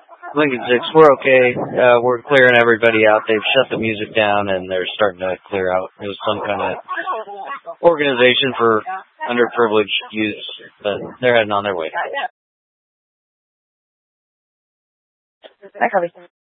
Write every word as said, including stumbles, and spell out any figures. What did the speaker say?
Lincoln Six, we're okay. Uh, we're clearing everybody out. They've shut the music down and they're starting to clear out. It was some kind of organization for underprivileged youth, but they're heading on their way. Hi, Kobe.